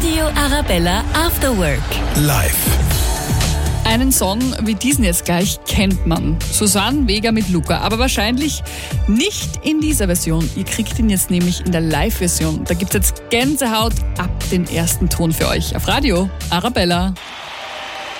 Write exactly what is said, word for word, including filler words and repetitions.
Radio Arabella After Work. Live. Einen Song wie diesen jetzt gleich kennt man. Susanne Vega mit Luca, aber wahrscheinlich nicht in dieser Version. Ihr kriegt ihn jetzt nämlich in der Live-Version. Da gibt es jetzt Gänsehaut ab den ersten Ton für euch auf Radio Arabella.